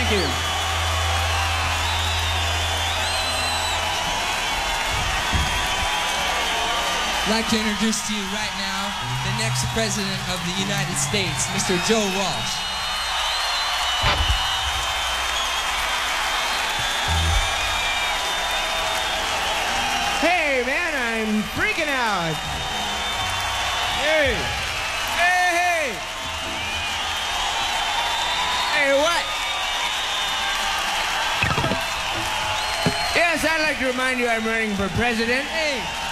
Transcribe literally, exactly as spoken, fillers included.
Thank you. I'd like to introduce to you right now the next President of the United States, Mister Joe Walsh. Hey, man, I'm freaking out. Hey. Hey, hey. Hey, what? Yes, I'd like to remind you I'm running for president. Hey.